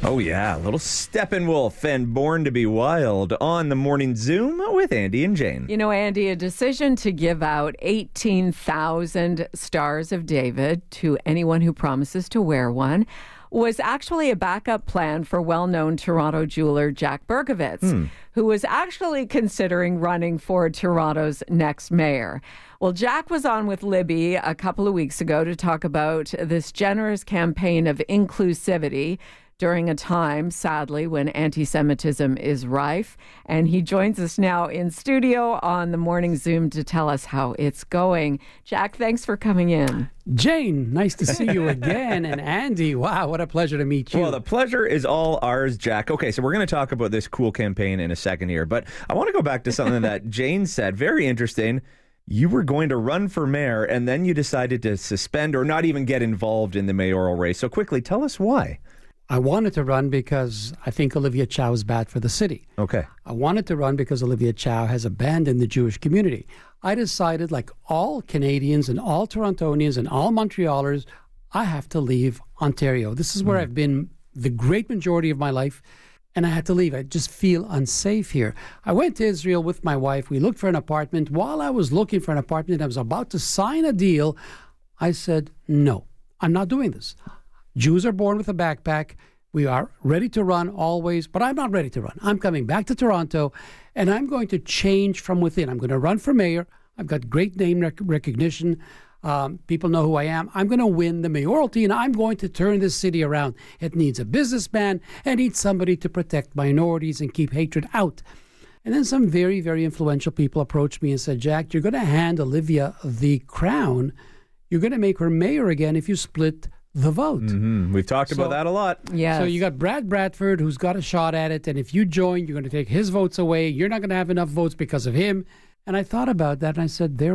Oh, yeah. Little Steppenwolf and Born to be Wild on the Morning Zoom with Andy and Jane. You know, Andy, a decision to give out 18,000 Stars of David to anyone who promises to wear one was actually a backup plan for well-known Toronto jeweler Jack Berkowitz, who was actually considering running for Toronto's next mayor. Well, Jack was on with Libby a couple of weeks ago to talk about this generous campaign of inclusivity during a time, sadly, when anti-Semitism is rife. And he joins us now in studio on the Morning Zoom to tell us how it's going. Jack, thanks for coming in. Jane, nice to see you again. And Andy, wow, what a pleasure to meet you. Well, the pleasure is all ours, Jack. Okay, so we're going to talk about this cool campaign in a second here, but I want to go back to something that Jane said. Very interesting. You were going to run for mayor, and then you decided to suspend or not even get involved in the mayoral race. So quickly, tell us why. I wanted to run because I think Olivia Chow is bad for the city. Okay. I wanted to run because Olivia Chow has abandoned the Jewish community. I decided, like all Canadians and all Torontonians and all Montrealers, I have to leave Ontario. This is where I've been the great majority of my life, and I had to leave. I just feel unsafe here. I went to Israel with my wife. We looked for an apartment. While I was looking for an apartment, I was about to sign a deal. I said, no, I'm not doing this. Jews are born with a backpack. We are ready to run always, but I'm not ready to run. I'm coming back to Toronto, and I'm going to change from within. I'm going to run for mayor. I've got great name recognition. People know who I am. I'm going to win the mayoralty, and I'm going to turn this city around. It needs a businessman. It needs somebody to protect minorities and keep hatred out. And then some very, very influential people approached me and said, Jack, you're going to hand Olivia the crown. You're going to make her mayor again if you split the vote. We've talked about that a lot. Yes. So you got Brad Bradford, who's got a shot at it, and if you join, you're going to take his votes away. You're not going to have enough votes because of him. And I thought about that, and I said, they're